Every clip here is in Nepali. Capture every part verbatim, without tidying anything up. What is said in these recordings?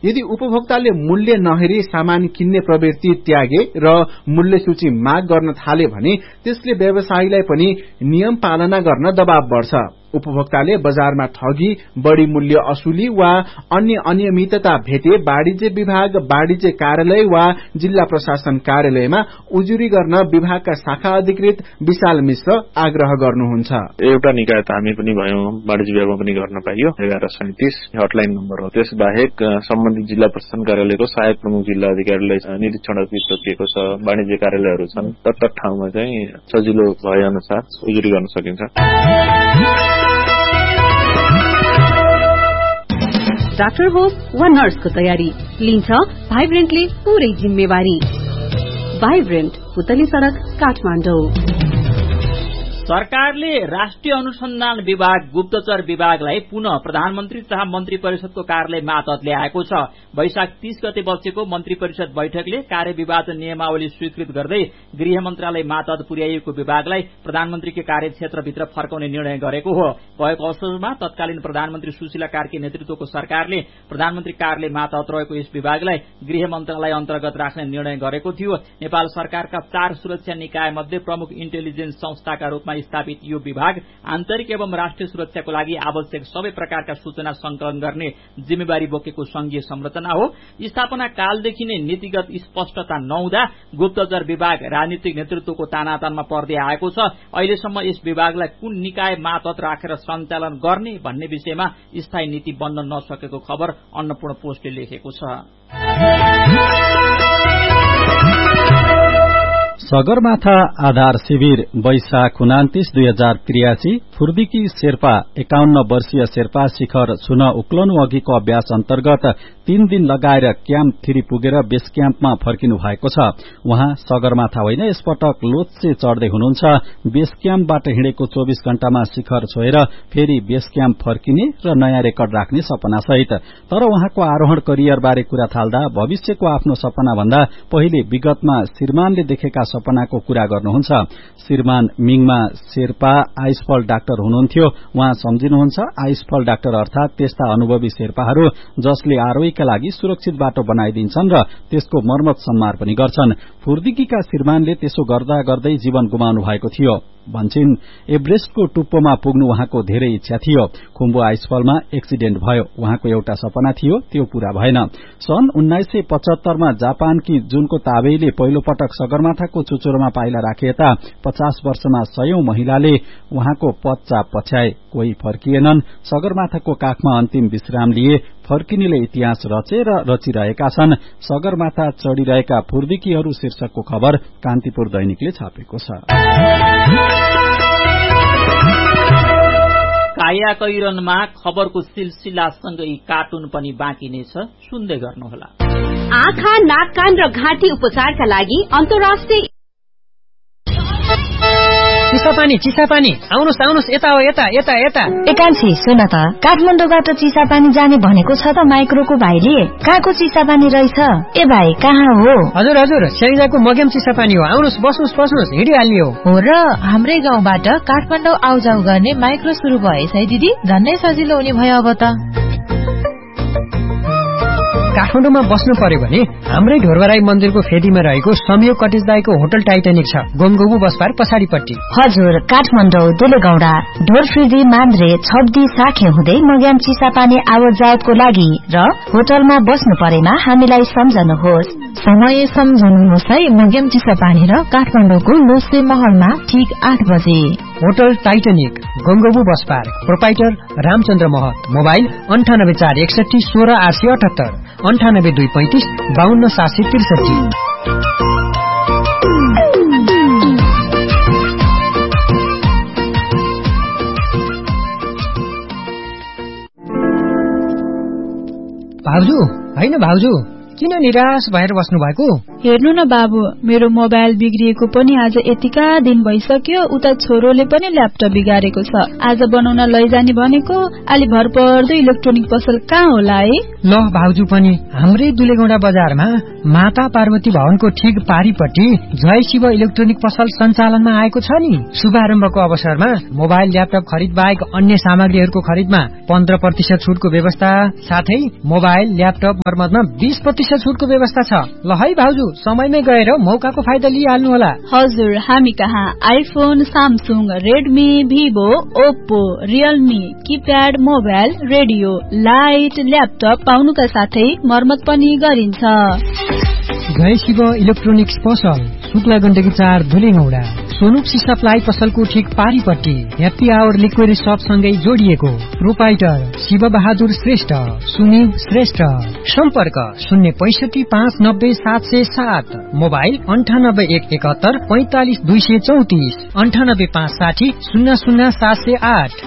यदि उपभोक्ताले मूल्य नहेरी सामान किन्ने प्रवृत्ति त्यागे र मूल्य सूची माग गर्न थाले भने त्यसले व्यवसायीलाई पनि नियम पालना गर्न दबाव बढ्छ। उपभोक्ताले बजारमा ठगी, बढी मूल्य असुली वा अन्य अनियमितता भेटे वाणिज्य विभाग, वाणिज्य कार्यालय वा जिल्ला प्रशासन कार्यालयमा उजुरी गर्न विभागका शाखा अधिकृत विशाल मिश्र आग्रह गर्नुहुन्छ। एउटा निकाय त हामी पनि भयौं, वाणिज्य विभागमा पनि गर्न पाइयो। एघार सैतिस हटलाइन नम्बर हो। त्यस बाहेक सम्बन्धित जिल्ला प्रशासन कार्यालयको सहायक प्रमुख जिल्ला अधिकारीलाई निरीक्षण तोकिएको छ। वाणिज्य कार्यालयहरू छन्, तत्त ठाउँमा चाहिँ सजिलो भए अनुसार उजुरी गर्न सकिन्छ। डाक्टर होस् वा नर्सको तयारी लिन्छ भाइब्रेन्टले पूरै जिम्मेवारी। भाइब्रेन्ट, पुतली सड़क, काठमाडौँ। सरकारले राष्ट्रिय अनुसन्धान विभाग गुप्तचर विभागलाई पुनः प्रधानमन्त्री तथा मन्त्री परिषदको कार्यालय मातहत ल्याएको छ। वैशाख तीस गते बसेको मन्त्री परिषद बैठकले कार्यविभाजन नियमावली स्वीकृत गर्दै गृह मन्त्रालय मातहत पुर्याइएको विभागलाई प्रधानमन्त्रीको कार्यक्षेत्रभित्र फर्काउने निर्णय गरेको हो। भएको अवसरमा तत्कालीन प्रधानमन्त्री सुशीला कार्की नेतृत्वको सरकारले प्रधानमन्त्री कार्यालय मातहत रहेको यस विभागलाई गृह मन्त्रालय अन्तर्गत राख्ने निर्णय गरेको थियो। नेपाल सरकारका चार सुरक्षा निकाय मध्ये प्रमुख इन्टेलिजेन्स संस्थाका रूपमा स्थापित यो विभाग आन्तरिक एवं राष्ट्रिय सुरक्षाको लागि आवश्यक सबै प्रकारका सूचना संकलन गर्ने जिम्मेवारी बोकेको संघीय संरचना हो। स्थापना कालदेखि नै नीतिगत स्पष्टता नहुँदा गुप्तचर विभाग राजनीतिक नेतृत्वको तानातानमा पर्दै आएको छ। अहिलेसम्म यस विभागलाई कुन निकाय मातहत राखेर सञ्चालन गर्ने भन्ने विषयमा स्थायी नीति बन्न नसकेको खबर अन्नपूर्ण पोस्टले लेखेको छ। सगरमाथा आधार शिविर वैशाख उनातिस दुई हजार त्रियासी फुर्दिकी शेर्पा एकाउन्न वर्षीय शेर्पा शिखर छुन उक्लनु अघिको अभ्यास अन्तर्गत तीन दिन लगाएर क्याम्प थ्री पुगेर बेस क्याम्पमा फर्किनु भएको छ। उहाँ सगरमाथा होइन, यसपटक लोत्से चढ्दै हुनुहुन्छ। बेस क्याम्पबाट हिँडेको चौबिस घण्टामा शिखर छोएर फेरि बेस क्याम्प फर्किने र नयाँ रेकर्ड राख्ने सपना सहित। तर उहाँको आरोहण करियर बारे कुरा थाल्दा भविष्यको आफ्नो सपना भन्दा पहिले विगतमा श्रीमानले देखेका सपनाको कुरा गर्नुहुन्छ। श्रीमान मिङमा शेर्पा आइसफल डाक्टर हुनुहुन्थ्यो। उहाँ सम्झिनुहुन्छ, आइसफल डाक्टर अर्थात त्यस्ता अनुभवी शेर्पाहरू जसले आरोहीका लागि सुरक्षित बाटो बनाइदिन्छन् र त्यसको मर्मत सम्मार पनि गर्छन्। फुर्दिकीका श्रीमानले त्यसो गर्दा गर्दै जीवन गुमाउनु भएको थियो भन्छिन्। एभरेस्टको टुप्पोमा पुग्नु उहाँको धेरै इच्छा थियो। खुम्बु आइसफलमा एक्सिडेन्ट भयो। उहाँको एउटा सपना थियो, त्यो पूरा भएन। सन् उन्नाइस सय पचहत्तरमा जापानकी जुनको ताबेईले पहिलो पटक सगरमाथाको चुचुरोमा पाइला राखे यता पचास वर्षमा सयौं महिलाले उहाँको पदचाप पछ्याए। कोही फर्किएनन्। सगरमाथाको काखमा अन्तिम विश्राम लिए। फर्किनेले इतिहास रचे र रचिरहेका छन्। सगरमाथा चढ़िरहेका फुर्दिकीहरू शीर्षकको खबर कान्तिपुर दैनिकले छापेको छ। काया कैरनमा खबरको सिलसिलासँगै कार्टुन पनि बाँकी नै छ, सुन्दै गर्नुहोला। आँखा, नाक, कान र घाँटी उपचारका लागि अन्तर्राष्ट्रिय चिसापानी चिसापानी आउनुस् आउनुस् यता हो यता यता यता एकान्छी सुन त काठमाडौँबाट चिसापानी जाने भनेको छ त माइक्रोको भाइले। कहाँको चिसापानी रहेछ? ए भाइ कहाँ हो? हजुर हजुर स्याङ्जाको मगेम चिसापानी हो। आउनुस् बस्नुस् बस्नुस् हिँडिहाल्ने हो। हो र हाम्रै गाउँबाट काठमाडौँ आउजाउ गर्ने माइक्रो सुरु भएछ है दिदी, झन्नै सजिलो हुने भयो अब त। काठमाडौँमा बस्नु पर्यो भने हाम्रै ढोरबराई मन्दिरको फेदीमा रहेको संयोग कटेज दाईको होटल टाइटानिक छ, गोमगोबु बसपार पछाडिपट्टि। हजुर, काठमाडौँ दुलेगौडा ढोरफ्रिदी मान्द्रे छब्दी साखे हुँदै मग्याम चिसापानी आवत जावतको लागि र होटलमा बस्नु परेमा हामीलाई सम्झनुहोस्। समय सम्झनुहोस् है। मग्याम चिसापानी र काठमाडौँको लोसे महलमा ठीक आठ बजे। होटल टाइटानिक गोमगोबु बसपार, प्रोपाइटर रामचन्द्र महत। मोबाइल अन्ठानब्बे चार एकसठी सोह्र आठ सय अठहत्तर, अन्ठानब्बे दुई पैंतिस बाहन्न सात सय त्रिसठी। भाउजू होइन भाउजू, किन निराश भएर बस्नु भएको? हेर्नु न बाबु, मेरो मोबाइल बिग्रिएको पनि आज यतिका दिन भइसक्यो। उता छोरोले पनि ल्यापटप बिगारेको छ। आज बनाउन लैजाने भनेको, अलि भर पर्दो इलेक्ट्रोनिक पसल कहाँ होला है? ल भाउजू पनि हाम्रै दुलेगौडा बजारमा माता पार्वती भवनको ठिक पारीपट्टि जय शिव इलेक्ट्रोनिक पसल सञ्चालनमा आएको छ नि। शुभारम्भको अवसरमा मोबाइल ल्यापटप खरिद बाहेक अन्य सामग्रीहरूको खरिदमा पन्ध्र प्रतिशत छुटको व्यवस्था, साथै मोबाइल ल्यापटप मर्मतमा बीस प्रतिशत छुटको व्यवस्था छ। ल है भाउजू, समयमै गएर मौकाको फाइदा लिइहाल्नु होला। हजुर, हामी कहाँ iPhone, Samsung, Redmi, Vivo, Oppo, Realme, keypad mobile, radio, light, laptop पाउनुका साथै मर्मत पनि गरिन्छ। जय शिव इलेक्ट्रोनिक्स पसल, शुक्ला गण्डकी चार धुलेगौडा। सोनुक्सी सप्लाई पसलको ठिक पारीपट्टि ह्याप्पी आवर लिक्विड शप सँगै जोडिएको। प्रोपाइटर शिव बहादुर श्रेष्ठ, सुनिल श्रेष्ठ। सम्पर्क शून्य पैसठी पाँच नब्बे सात सय सात। मोबाइल अन्ठानब्बे एक एकहत्तर पैंतालिस दुई सय चौतिस, अन्ठानब्बे पाँच साठी शून्य शून्य सात सय आठ।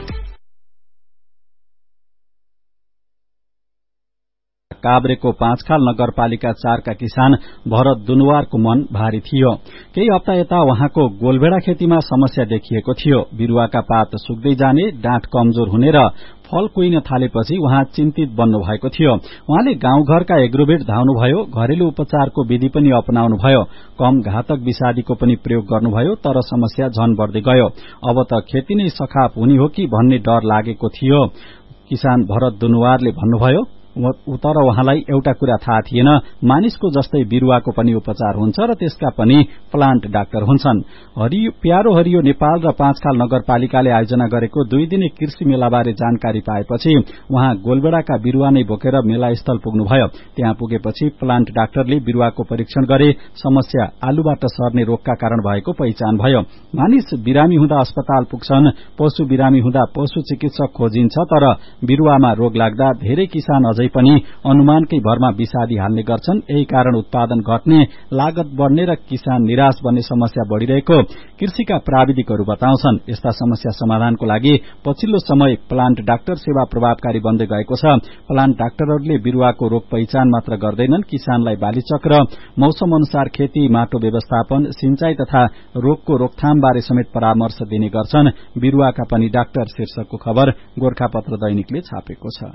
काभ्रेको पाँचखाल नगरपालिका चारका किसान भरत दुनुवारको मन भारी थियो। केही हप्ता यता उहाँको गोलभेडा खेतीमा समस्या देखिएको थियो। बिरुवाका पात सुक्दै जाने, डाँठ कमजोर हुने र फल कुहिन थालेपछि उहाँ चिन्तित बन्नु भएको थियो। उहाँले गाउँघरका एग्रोभेट धाउनुभयो, घरेलु उपचारको विधि पनि अपनाउनुभयो, कम घातक विषादीको पनि प्रयोग गर्नुभयो, तर समस्या झन बढ्दै गयो। अब त खेती नै सखाप हुने हो कि भन्ने डर लागेको थियो। किसान भरत दुनुवारले भन्नुभयो, तर उहाँलाई एउटा कुरा थाहा थिएन, मानिसको जस्तै बिरुवाको पनि उपचार हुन्छ र त्यसका पनि प्लान्ट डाक्टर हुन्छन्। हरियो प्यारो हरियो नेपाल र पाँचखाल नगरपालिकाले आयोजना गरेको दुई दिने कृषि मेलाबारे जानकारी पाएपछि उहाँ गोलबेडाका बिरुवा नै बोकेर मेलास्थल पुग्नुभयो। त्यहाँ पुगेपछि प्लान्ट डाक्टरले बिरुवाको परीक्षण गरे। समस्या आलुबाट सर्ने रोगका कारण भएको पहिचान भयो। मानिस बिरामी हुँदा अस्पताल पुग्छन्, पशु बिरामी हुँदा पशु चिकित्सक खोजिन्छ, तर बिरुवामा रोग लाग्दा धेरै किसान अझै पनि अनुमानकै भरमा विषादी हाल्ने गर्छन्। यही कारण उत्पादन घट्ने, लागत बढ्ने र किसान निराश बन्ने समस्या बढ़िरहेको कृषिका प्राविधिकहरू बताउँछन्। यस्ता समस्या समाधानको लागि पछिल्लो समय प्लान्ट डाक्टर सेवा प्रभावकारी बन्दै गएको छ। प्लान्ट डाक्टरहरूले बिरुवाको रोग पहिचान मात्र गर्दैनन्, किसानलाई बालीचक्र, मौसम अनुसार खेती, माटो व्यवस्थापन, सिंचाई तथा रोगको रोकथाम बारे समेत परामर्श दिने गर्छन्। बिरुवाका पनि डाक्टर शीर्षकको खबर गोरखापत्र दैनिकले छापेको छ।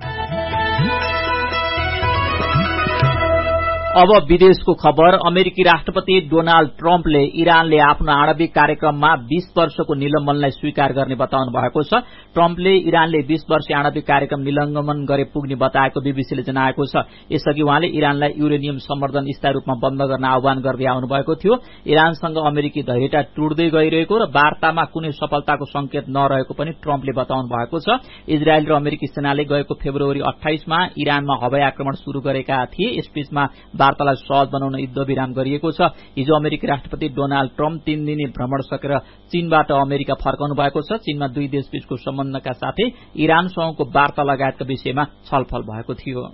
अब विदेशको खबर। अमेरिकी राष्ट्रपति डोनाल्ड ट्रम्पले इरानले आफ्नो आणविक कार्यक्रममा बीस वर्षको निलम्बनलाई स्वीकार गर्ने बताउनु भएको छ। ट्रम्पले इरानले बीस वर्षीय आणविक कार्यक्रम निलम्बन गरे पुग्ने बताएको बीबीसीले जनाएको छ। यसअघि उहाँले इरानलाई युरेनियम सम्वर्धन स्थायी रूपमा बन्द गर्न आह्वान गर्दै आउनुभएको थियो। इरानसँग अमेरिकी धैर्यता टुट्दै गइरहेको र वार्तामा कुनै सफलताको संकेत नरहेको पनि ट्रम्पले बताउनु भएको छ। इजरायल र अमेरिकी सेनाले गएको फेब्रुअरी अट्ठाइसमा इरानमा हवाई आक्रमण शुरू गरेका थिए। यसबीचमा वार्तालाई सहज बनाउन युद्ध विराम गरिएको छ। हिजो अमेरिकी राष्ट्रपति डोनाल्ड ट्रम्प तीन दिने भ्रमण सकेर चीनबाट अमेरिका फर्कनु भएको छ। चीनमा दुई देशबीचको सम्बन्धका साथै इरानसँगको वार्ता लगायतका विषयमा छलफल भएको थियो।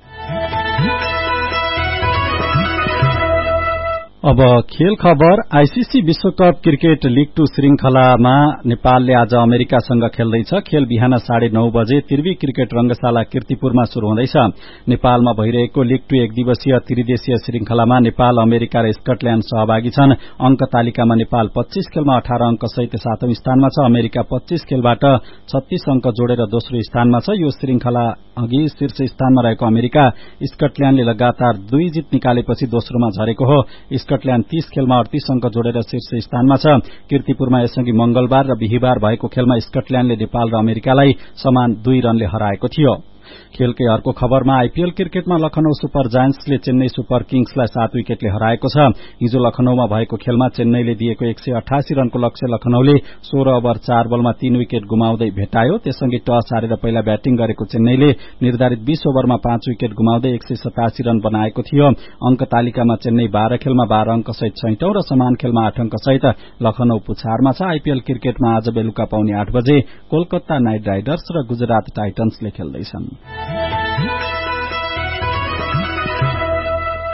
अब खेल खबर। आईसीसी विश्वकप क्रिकेट लीग टू श्रृंखलामा नेपालले आज अमेरिकासँग खेल्दैछ। खेल बिहान साढे नौ बजे त्रिवी क्रिकेट रंगशाला कीर्तिपुरमा शुरू हुँदैछ। नेपालमा भइरहेको लीग टू एक दिवसीय त्रिदेशीय श्रृंखलामा नेपाल, अमेरिका र स्कटल्याण्ड सहभागी छन्। अंक तालिकामा नेपाल पच्चीस खेलमा अठारह अंक सहित सातौं स्थानमा छ। अमेरिका पच्चीस खेलबाट छत्तीस अंक जोडेर दोस्रो स्थानमा छ। यो श्रृंखला अघि शीर्ष स्थानमा रहेको अमेरिका स्कटल्याण्डले लगातार दुई जित निकालेपछि दोस्रोमा झरेको हो। स्कटल्याण्ड तीस खेलमा अडतीस अंक जोडेर शीर्ष स्थानमा छ। कीर्तिपुरमा यसअघि मंगलबार र बिहिबार भएको खेलमा स्कटल्याण्डले नेपाल र अमेरिकालाई समान दुई रनले हराएको थियो। खेलकै अर्को खबरमा आईपीएल क्रिकेटमा लखनऊ सुपर जायन्ट्सले चेन्नई सुपर किङ्सलाई सात विकेटले हराएको छ। हिजो लखनऊमा भएको खेलमा चेन्नईले दिएको एक सय अठासी रनको लक्ष्य लखनऊले सोह्र ओभर चार बलमा तीन विकेट गुमाउँदै भेटायो। त्यससँगै टस हारेर पहिला ब्याटिङ गरेको चेन्नईले निर्धारित बीस ओभरमा पाँच विकेट गुमाउँदै एक सय सतासी रन बनाएको थियो। अंक तालिकामा चेन्नई बाह्र खेलमा बाह्र अंक सहित छैटौं र समान खेलमा आठ अंक सहित लखनऊ पुछारमा छ। आईपीएल क्रिकेटमा आज बेलुका पाउने आठ बजे कोलकाता नाइट राइडर्स र गुजरात टाइटन्सले खेल्दैछन्।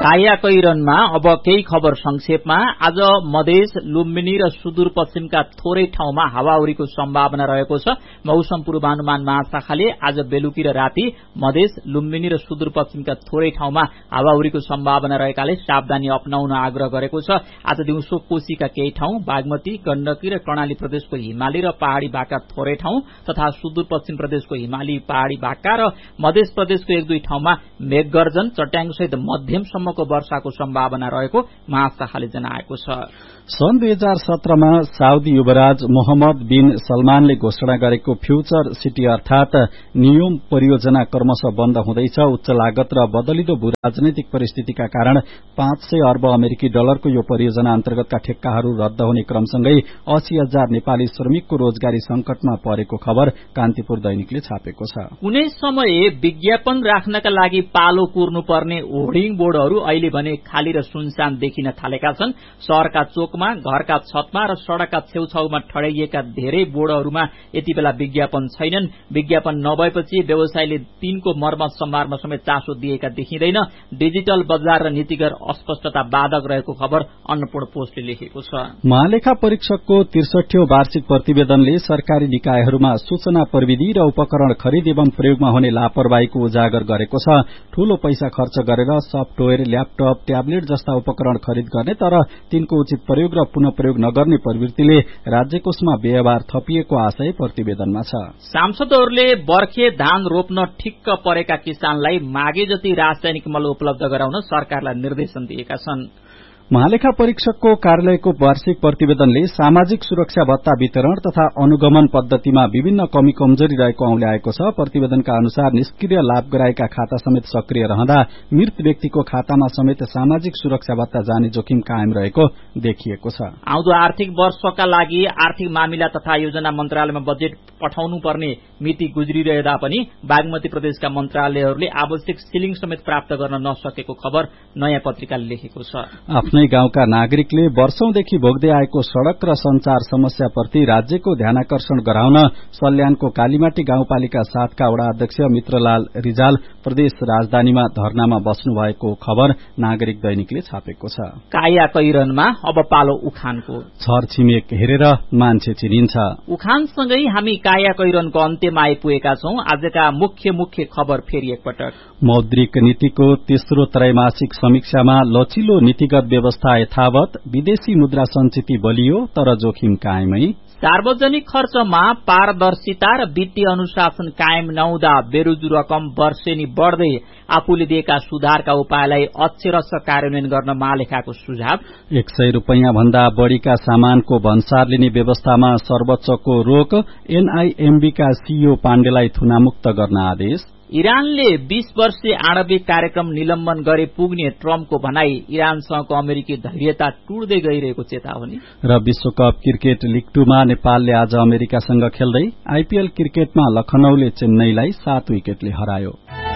कायाकैरनमा अब केही खबर संक्षेपमा। आज मधेस, लुम्बिनी र सुदूरपश्चिमका थोरै ठाउँमा हावाहुरीको सम्भावना रहेको छ। मौसम पूर्वानुमान महाशाखाले आज बेलुकी र राति मधेस, लुम्बिनी र सुदूरपश्चिमका थोरै ठाउँमा हावाहुरीको सम्भावना रहेकाले सावधानी अपनाउन आग्रह गरेको छ। आज दिउँसो कोशीका केही ठाउँ, बागमती, गण्डकी र कर्णाली प्रदेशको हिमाली र पहाड़ी भागका थोरै ठाउँ तथा सुदूरपश्चिम प्रदेशको हिमाली, पहाड़ी भागका र मध्य प्रदेशको एक दुई ठाउँमा मेघगर्जन, चट्याङसहित मध्यमसम्मको वर्षाको सम्भावना रहेको महाशाखाले जनाएको छ। सन् दुई हजार सत्रमा साउदी युवराज मोहम्मद बिन सलमानले घोषणा गरेको फ्यूचर सिटी अर्थात नियोम परियोजना क्रमशः बन्द हुँदैछ। उच्च लागत र बदलिदो भू राजनैतिक परिस्थितिका कारण पाँच सय अर्ब अमेरिकी डलरको यो परियोजना अन्तर्गतका ठेक्काहरू रद्द हुने क्रमसँगै अस्सी हजार नेपाली श्रमिकको रोजगारी संकटमा परेको खबर कान्तिपुर दैनिकले छापेको छ। कुनै समय विज्ञापन राख्नका लागि पालो कुर्नुपर्ने होर्डिङ बोर्डहरू अहिले भने खाली र सुनसान देखिन थालेका छन्। शहरका चोकमा, घरका छतमा र सड़कका छेउछाउमा ठडाइएका धेरै बोर्डहरूमा यति बेला विज्ञापन छैनन्। विज्ञापन नभएपछि व्यवसायले तिनको मर्मत सम्हारमा समेत चासो दिएका देखिँदैन। डिजिटल बजार र नीतिगत अस्पष्टता बाधक रहेको खबर अन्नपूर्ण पोस्टले लेखेको छ। महालेखा परीक्षकको त्रिसठीौं वार्षिक प्रतिवेदनले सरकारी निकायहरूमा सूचना प्रविधि र उपकरण खरिद एवं प्रयोगमा हुने लापरवाहीको उजागर गरेको छ। ठूलो पैसा खर्च गरेर सफ्टवेयर, ल्यापटप, ट्याब्लेट जस्ता उपकरण खरिद गर्ने तर तिनको उचित प्रयोग र पुनः प्रयोग नगर्ने प्रवृत्तिले राज्यकोषमा व्यवहार थपिएको आशय प्रतिवेदनमा छ। सांसदहरूले बर्खे धान रोप्न ठिक्क परेका किसानलाई मागे जति रासायनिक मल उपलब्ध गराउन सरकारलाई निर्देशन दिएका छन्। महालेखा परीक्षकको कार्यालयको वार्षिक प्रतिवेदनले सामाजिक सुरक्षा भत्ता वितरण तथा अनुगमन पद्धतिमा विभिन्न कमी कमजोरी रहेको औल्याएको छ। प्रतिवेदनका अनुसार निष्क्रिय लाभ गराएका खाता समेत सक्रिय रहँदा मृत व्यक्तिको खातामा समेत सामाजिक सुरक्षा भत्ता जाने जोखिम कायम रहेको देखिएको छ। आउँदो आर्थिक वर्षका लागि आर्थिक मामिला तथा योजना मन्त्रालयमा बजेट पठाउनु पर्ने मिति गुज्रिरहँदा पनि बागमती प्रदेशका मन्त्रालयहरूले आवश्यक सिलिङ समेत प्राप्त गर्न नसकेको खबर नयाँ पत्रिकाले लेखेको छ। आफ्नै गाउँका नागरिकले वर्षौंदेखि भोग्दै आएको सड़क र संचार समस्याप्रति राज्यको ध्यानाकर्षण गराउन सल्यानको कालीमाटी गाउँपालिका सातका वडा अध्यक्ष मित्रलाल रिजाल प्रदेश राजधानीमा धरनामा बस्नु भएको खबर नागरिक दैनिकले छापेको छ। कायाकैरनमा अब पालो उखानको। छरछिमेक हेरेर मान्छे चिनिन्छ। उखानसँगै हामी कायाकैरनको अन्त्यमा आइपुगेका छौं। आजका मुख्य मुख्य खबर फेरि एकपटक। मौद्रिक नीतिको तेस्रो त्रैमासिक समीक्षामा लचिलो नीतिगत व्यवस्था यथावत, विदेशी मुद्रा संचिति बलियो तर जोखिम कायमै। सार्वजनिक खर्चमा पारदर्शिता र वित्तीय अनुशासन कायम नहुँदा बेरोजु रकम वर्षेनी बढ़दै आफूले दिएका सुधारका उपायलाई अक्षरश कार्यान्वयन गर्न महालेखाको सुझाव। एक सय रूपियाँ भन्दा बढ़ीका सामानको भन्सार लिने व्यवस्थामा सर्वोच्चको रोक, एनआईएमबीका सीईओ पाण्डेलाई थुनामुक्त गर्न आदेश। इरानले बीस वर्षीय आणविक कार्यक्रम निलम्बन गरे पुग्ने ट्रम्पको भनाई, इरानसँगको अमेरिकी धैर्यता टुट्दै गइरहेको चेतावनी। र विश्वकप क्रिकेट लिग टूमा नेपालले आज अमेरिकासँग खेल्दै आईपीएल क्रिकेटमा लखनऊले चेन्नईलाई सात विकेटले हरायो।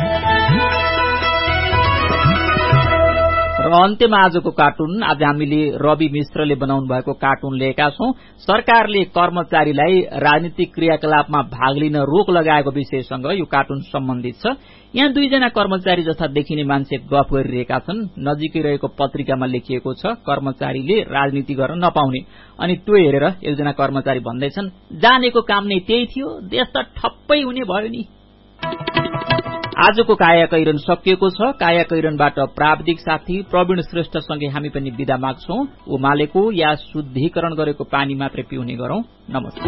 र अन्त्यमा आजको कार्टुन। आज हामीले रवि मिश्रले बनाउनु भएको कार्टुन लिएका छौं। सरकारले कर्मचारीलाई राजनीतिक क्रियाकलापमा भाग लिन रोक लगाएको विषयसँग यो कार्टुन सम्बन्धित छ। यहाँ दुईजना कर्मचारी जस्ता देखिने मान्छे गफ गरिरहेका छन्। नजिकै रहेको पत्रिकामा लेखिएको छ कर्मचारीले राजनीति गर्न नपाउने। अनि त्यो हेरेर एकजना कर्मचारी भन्दैछन्, जानेको काम नै त्यही थियो, देश त ठप्पै हुने भयो नि। आजको कायाकैरन सकिएको छ। कायाकैरनबाट प्राविधिक साथी प्रवीण श्रेष्ठसँगै हामी पनि बिदा माग्छौं। उमालेको या शुद्धिकरण गरेको पानी मात्रै पिउने गरौं। नमस्कार।